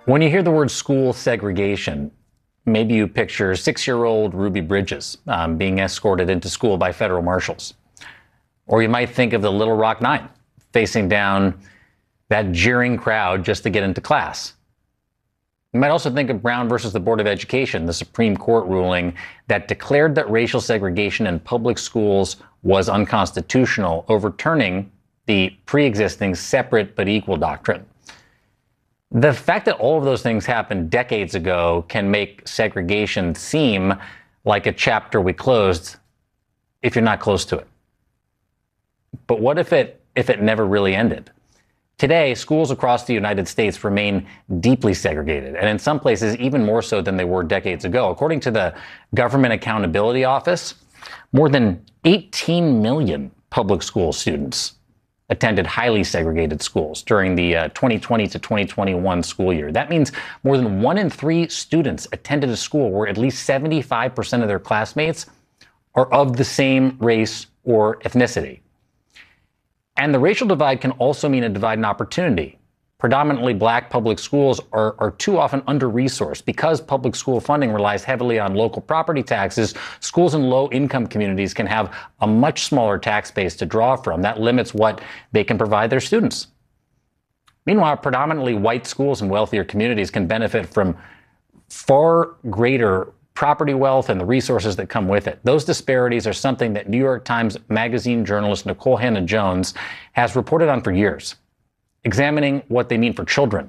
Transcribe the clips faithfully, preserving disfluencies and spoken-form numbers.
When you hear the word school segregation, maybe you picture six-year-old Ruby Bridges um, being escorted into school by federal marshals. Or you might think of the Little Rock Nine facing down that jeering crowd just to get into class. You might also think of Brown versus the Board of Education, the Supreme Court ruling that declared that racial segregation in public schools was unconstitutional, overturning the pre-existing separate but equal doctrine. The fact that all of those things happened decades ago can make segregation seem like a chapter we closed if you're not close to it. But what if it if it never really ended? Today, schools across the United States remain deeply segregated, and in some places even more so than they were decades ago. According to the Government Accountability Office, more than eighteen million public school students attended highly segregated schools during the uh, twenty twenty to twenty twenty-one school year. That means more than one in three students attended a school where at least seventy-five percent of their classmates are of the same race or ethnicity. And the racial divide can also mean a divide in opportunity. Predominantly black public schools are, are too often under-resourced. Because public school funding relies heavily on local property taxes, schools in low-income communities can have a much smaller tax base to draw from. That limits what they can provide their students. Meanwhile, predominantly white schools in wealthier communities can benefit from far greater property wealth and the resources that come with it. Those disparities are something that New York Times Magazine journalist Nikole Hannah-Jones has reported on for years, examining what they mean for children.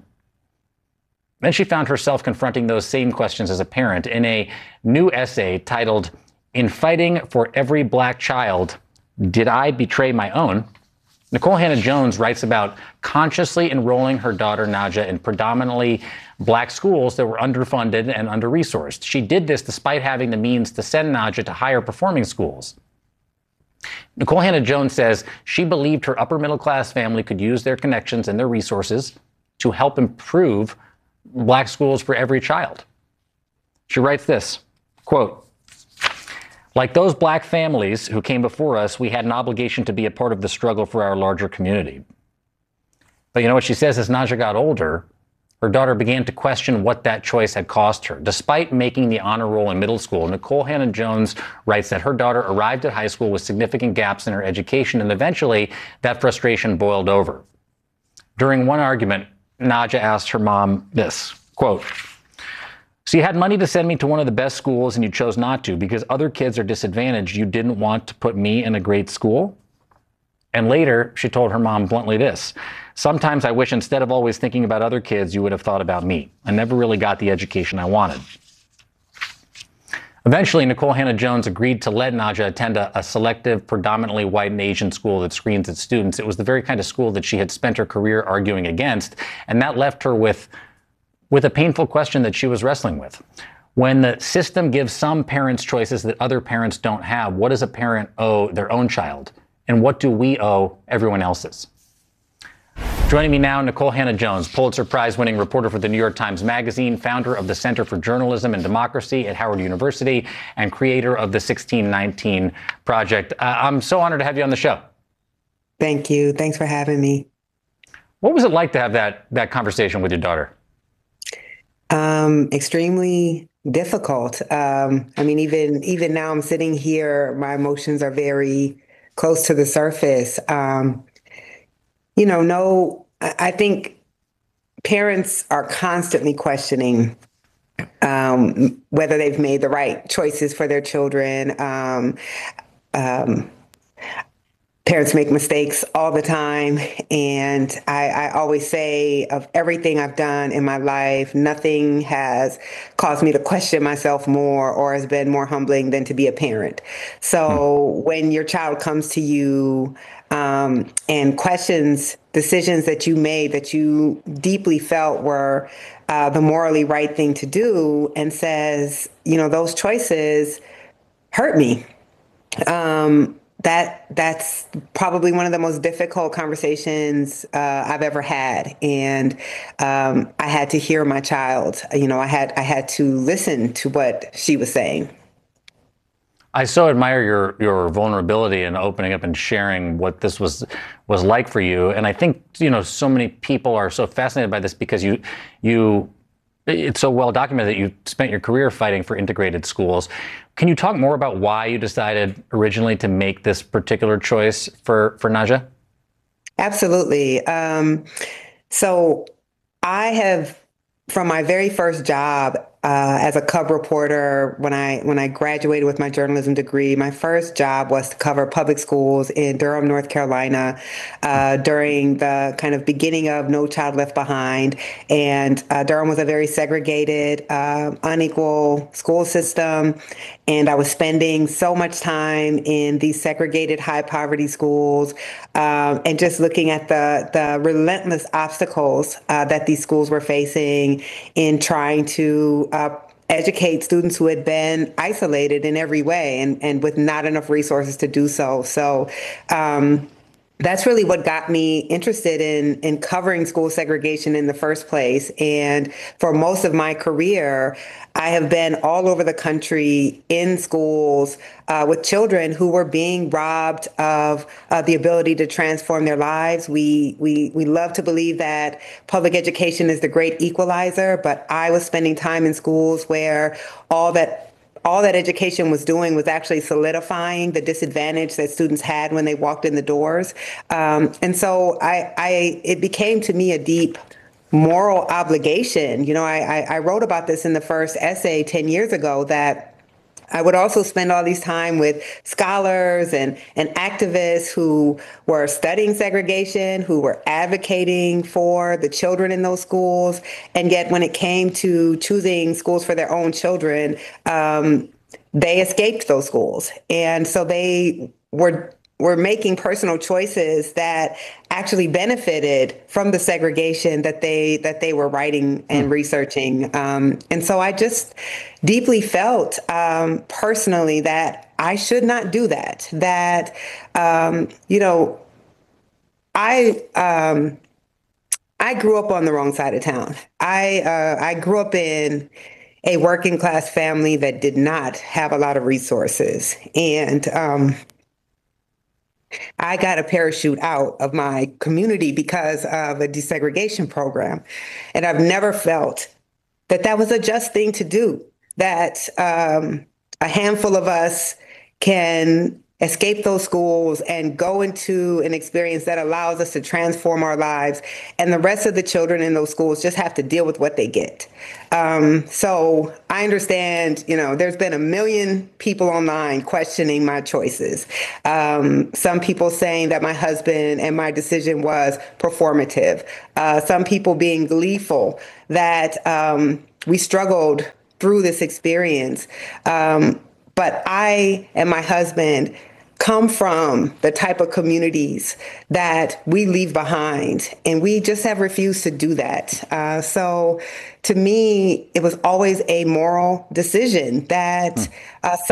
Then she found herself confronting those same questions as a parent in a new essay titled, "In Fighting for Every Black Child, Did I Betray My Own?" Nikole Hannah-Jones writes about consciously enrolling her daughter Naja in predominantly black schools that were underfunded and under-resourced. She did this despite having the means to send Naja to higher performing schools. Nikole Hannah-Jones says she believed her upper middle class family could use their connections and their resources to help improve black schools for every child. She writes this, quote, "Like those black families who came before us, we had an obligation to be a part of the struggle for our larger community." But you know what she says? As Naja got older, her daughter began to question what that choice had cost her. Despite making the honor roll in middle school, Nikole Hannah-Jones writes that her daughter arrived at high school with significant gaps in her education, and eventually that frustration boiled over. During one argument, Naja asked her mom this, quote, "So you had money to send me to one of the best schools and you chose not to because other kids are disadvantaged. You didn't want to put me in a great school?" And later, she told her mom bluntly this, "Sometimes I wish instead of always thinking about other kids, you would have thought about me. I never really got the education I wanted." Eventually, Nikole Hannah-Jones agreed to let Naja attend a, a selective, predominantly white and Asian school that screens its students. It was the very kind of school that she had spent her career arguing against, and that left her with with a painful question that she was wrestling with. When the system gives some parents choices that other parents don't have, what does a parent owe their own child? And what do we owe everyone else's? Joining me now, Nikole Hannah-Jones, Pulitzer Prize-winning reporter for the New York Times Magazine, founder of the Center for Journalism and Democracy at Howard University, and creator of the sixteen nineteen Project. Uh, I'm so honored to have you on the show. Thank you. Thanks for having me. What was it like to have that, that conversation with your daughter? Um, extremely difficult. Um, I mean, even even now I'm sitting here, my emotions are very close to the surface. Um, you know, no, I think parents are constantly questioning um, whether they've made the right choices for their children. Um, um, Parents make mistakes all the time. And I, I always say, of everything I've done in my life, nothing has caused me to question myself more or has been more humbling than to be a parent. So when your child comes to you um, and questions decisions that you made that you deeply felt were uh, the morally right thing to do and says, you know, those choices hurt me. Um, That that's probably one of the most difficult conversations uh, I've ever had, and um, I had to hear my child. You know, I had I had to listen to what she was saying. I so admire your your vulnerability and opening up and sharing what this was was like for you. And I think, you know, so many people are so fascinated by this because you you It's so well documented that you spent your career fighting for integrated schools. Can you talk more about why you decided originally to make this particular choice for, for Naja? Absolutely. Um, so I have, from my very first job uh, as a cub reporter, when I when I graduated with my journalism degree, my first job was to cover public schools in Durham, North Carolina, uh, during the kind of beginning of No Child Left Behind. And uh, Durham was a very segregated, uh, unequal school system. And I was spending so much time in these segregated, high poverty schools, um, and just looking at the the relentless obstacles uh, that these schools were facing in trying to uh, educate students who had been isolated in every way and, and with not enough resources to do so. So um, that's really what got me interested in in covering school segregation in the first place. And for most of my career, I have been all over the country in schools uh, with children who were being robbed of uh, the ability to transform their lives. We we we love to believe that public education is the great equalizer, but I was spending time in schools where all that all that education was doing was actually solidifying the disadvantage that students had when they walked in the doors. Um, and so I, I, it became to me a deep moral obligation. You know, I, I, I wrote about this in the first essay ten years ago, that I would also spend all these time with scholars and, and activists who were studying segregation, who were advocating for the children in those schools. And yet when it came to choosing schools for their own children, um, they escaped those schools. And so they were were making personal choices that actually benefited from the segregation that they that they were writing and researching. Um, and so I just deeply felt um, personally that I should not do that. That um, you know, I um, I grew up on the wrong side of town. I uh, I grew up in a working class family that did not have a lot of resources, and um, I got a parachute out of my community because of a desegregation program. And I've never felt that that was a just thing to do, that um, a handful of us can escape those schools and go into an experience that allows us to transform our lives. And the rest of the children in those schools just have to deal with what they get. Um, so I understand, you know, there's been a million people online questioning my choices. Um, some people saying that my husband and my decision was performative. Uh, some people being gleeful that um, we struggled through this experience. Um, But I and my husband come from the type of communities that we leave behind, and we just have refused to do that. Uh, so to me, it was always a moral decision that uh,